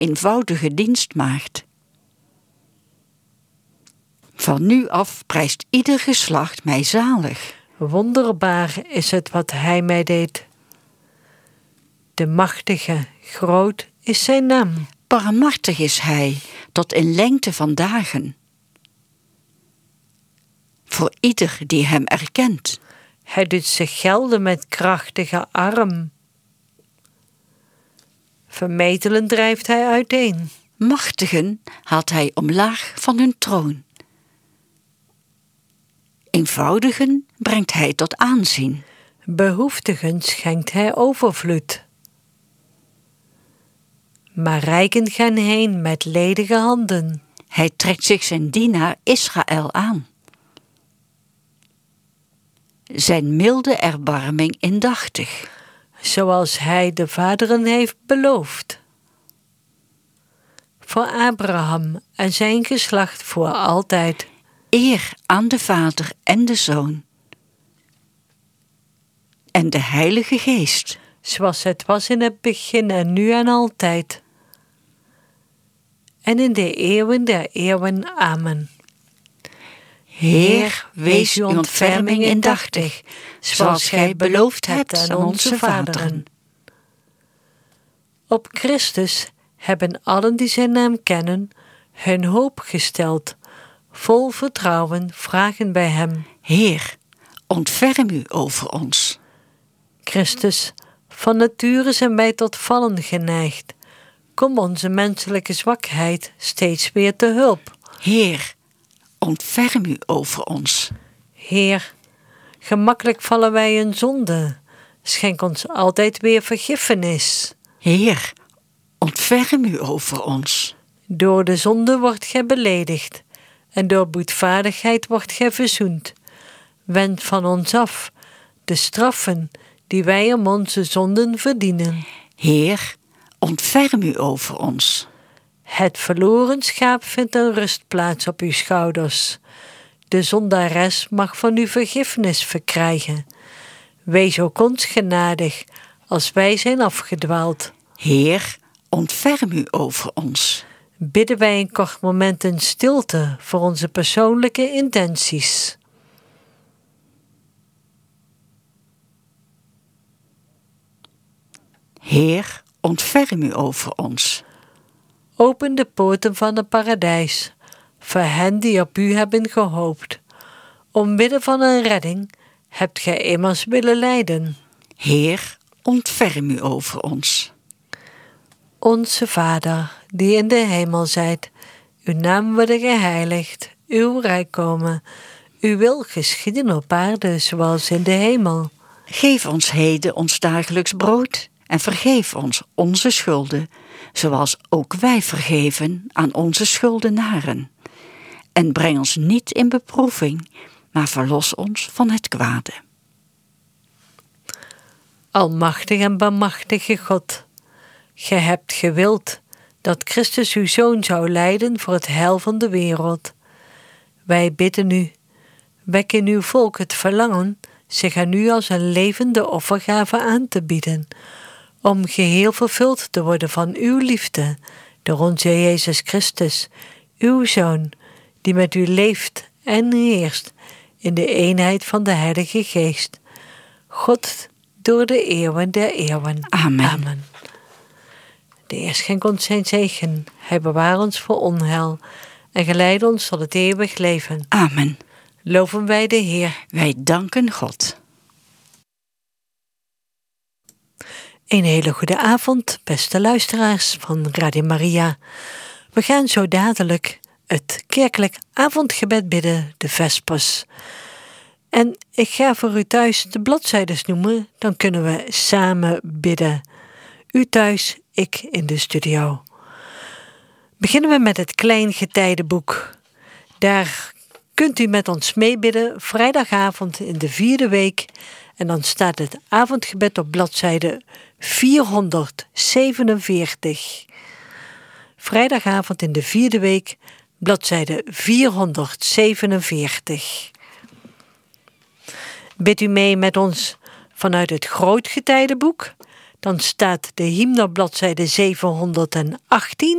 eenvoudige dienstmaagd. Van nu af prijst ieder geslacht mij zalig. Wonderbaar is het wat hij mij deed. De machtige, groot is zijn naam. Barmhartig is hij, tot in lengte van dagen. Voor ieder die hem erkent. Hij doet zich gelden met krachtige arm. Vermetelen drijft hij uiteen. Machtigen haalt hij omlaag van hun troon. Eenvoudigen brengt hij tot aanzien. Behoeftigen schenkt hij overvloed. Maar rijken gaan heen met ledige handen. Hij trekt zich zijn dienaar Israël aan. Zijn milde erbarming indachtig. Zoals hij de vaderen heeft beloofd. Voor Abraham en zijn geslacht voor altijd. Eer aan de Vader en de Zoon. En de Heilige Geest. Zoals het was in het begin en nu en altijd. En in de eeuwen der eeuwen. Amen. Heer, wees uw ontferming indachtig, zoals gij beloofd hebt aan onze vaderen. Op Christus hebben allen die zijn naam kennen hun hoop gesteld. Vol vertrouwen vragen bij hem. Heer, ontferm u over ons. Christus, van nature zijn wij tot vallen geneigd. Kom onze menselijke zwakheid steeds weer te hulp. Heer, ontferm u over ons. Heer, gemakkelijk vallen wij in zonde. Schenk ons altijd weer vergiffenis. Heer, ontferm u over ons. Door de zonde wordt gij beledigd. En door boetvaardigheid wordt gij verzoend. Wend van ons af de straffen die wij om onze zonden verdienen. Heer, ontferm u over ons. Het verloren schaap vindt een rustplaats op uw schouders. De zondares mag van u vergiffenis verkrijgen. Wees ook ons genadig, als wij zijn afgedwaald. Heer, ontferm u over ons. Bidden wij een kort moment in stilte voor onze persoonlijke intenties. Heer, ontferm u over ons. Open de poorten van het paradijs, voor hen die op u hebben gehoopt. Omwille van een redding hebt gij immers willen lijden. Heer, ontferm u over ons. Onze Vader, die in de hemel zijt, uw naam worden geheiligd, uw rijk komen. Uw wil geschieden op aarde zoals in de hemel. Geef ons heden ons dagelijks brood en vergeef ons onze schulden, zoals ook wij vergeven aan onze schuldenaren. En breng ons niet in beproeving, maar verlos ons van het kwade. Almachtig en bemachtige God, gij hebt gewild dat Christus uw Zoon zou lijden voor het heil van de wereld. Wij bidden u, wek in uw volk het verlangen zich aan u als een levende offergave aan te bieden, om geheel vervuld te worden van uw liefde, door onze Jezus Christus, uw Zoon, die met u leeft en heerst in de eenheid van de Heilige Geest. God, door de eeuwen der eeuwen. Amen. Amen. De Heer schenk ons zijn zegen. Hij bewaart ons voor onheil en geleid ons tot het eeuwig leven. Amen. Loven wij de Heer. Wij danken God. Een hele goede avond, beste luisteraars van Radio Maria. We gaan zo dadelijk het kerkelijk avondgebed bidden, de Vespers. En ik ga voor u thuis de bladzijdes noemen, dan kunnen we samen bidden. U thuis, ik in de studio. Beginnen we met het Kleingetijdenboek. Daar kunt u met ons meebidden, vrijdagavond in de 4e week. En dan staat het avondgebed op bladzijde 447. Vrijdagavond in de 4e week, bladzijde 447. Bidt u mee met ons vanuit het Grootgetijdenboek? Dan staat de hymne op bladzijde 718.